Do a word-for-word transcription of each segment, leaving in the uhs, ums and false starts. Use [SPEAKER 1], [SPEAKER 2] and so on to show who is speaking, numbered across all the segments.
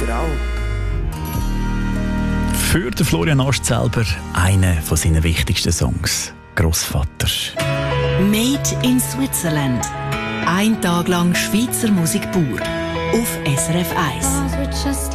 [SPEAKER 1] Frau.
[SPEAKER 2] Für den Florian Ast selber einer von seinen wichtigsten Songs, Grossvater.
[SPEAKER 3] Made in Switzerland. Ein Tag lang Schweizer Musik pur. Auf S R F eins.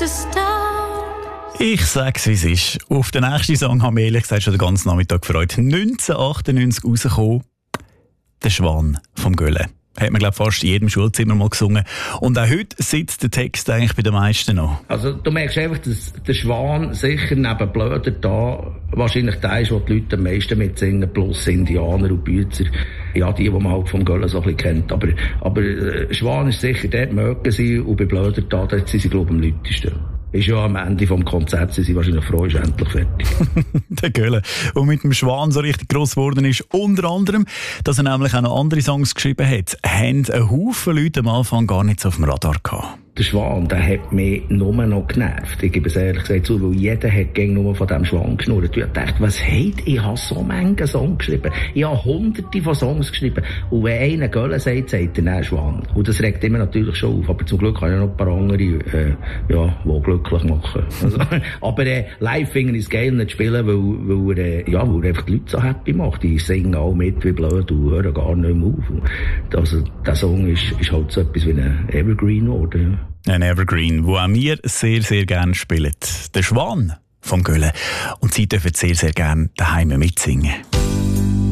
[SPEAKER 2] Ich sag's, wie es ist. Auf den nächsten Song haben wir ehrlich gesagt schon den ganzen Nachmittag gefreut. neunzehnhundertachtundneunzig rausgekommen. «Der Schwan» vom Gölle. Hat man, glaube ich, fast in jedem Schulzimmer mal gesungen. Und auch heute sitzt der Text eigentlich bei den meisten noch.
[SPEAKER 4] Also du merkst einfach, dass der Schwan sicher neben Blöder da wahrscheinlich der ist, wo die Leute am meisten mitsingen, plus Indianer und Büzer. Ja, die, die man halt vom Gölle so ein bisschen kennt. Aber, aber äh, Schwan ist sicher, dort mögen sie, und bei Blöder da, dort sind sie, glaube ich, am lautesten. Ist ja am Ende vom Konzert, sind sie wahrscheinlich froh, ist endlich fertig.
[SPEAKER 2] Der Gölle, der mit dem Schwan so richtig gross geworden ist, unter anderem, dass er nämlich auch noch andere Songs geschrieben hat, haben ein Haufen Leute am Anfang gar nicht so auf dem Radar gehabt.
[SPEAKER 4] Der Schwan, der hat mich nur noch genervt. Ich gebe es ehrlich gesagt zu, weil jeder hat gegen nur von diesem Schwan geschnurrt. Ich dachte, was hat, ich habe so viele Songs geschrieben. Ich habe hunderte von Songs geschrieben. Und wenn einer Gölle sagt, sagt er dann Schwan. Und das regt immer natürlich schon auf. Aber zum Glück habe ich noch ein paar andere, äh, ja, die glücklich machen. Also, aber äh, live finde ich es geil nicht spielen, weil, weil, äh, ja, weil er einfach die Leute so happy macht. Die singen auch mit wie blöd und hören gar nicht mehr auf. Also, der Song ist, ist halt so etwas wie ein Evergreen geworden.
[SPEAKER 2] Ein Evergreen, wo auch wir sehr, sehr gerne spielen. Der Schwan vom Gölle. Und Sie dürfen sehr, sehr gerne daheim mitsingen.